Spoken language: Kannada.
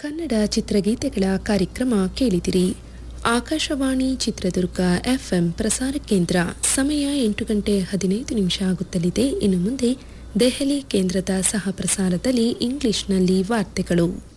ಕನ್ನಡ ಚಿತ್ರಗೀತೆಗಳ ಕಾರ್ಯಕ್ರಮ ಕೇಳಿದಿರಿ. ಆಕಾಶವಾಣಿ ಚಿತ್ರದುರ್ಗ ಎಫ್ಎಂ ಪ್ರಸಾರ ಕೇಂದ್ರ. ಸಮಯ 8:15 ಆಗುತ್ತಲಿದೆ. ಇನ್ನು ಮುಂದೆ ದೆಹಲಿ ಕೇಂದ್ರದ ಸಹ ಪ್ರಸಾರದಲ್ಲಿ ಇಂಗ್ಲಿಷ್ನಲ್ಲಿ ವಾರ್ತೆಗಳು.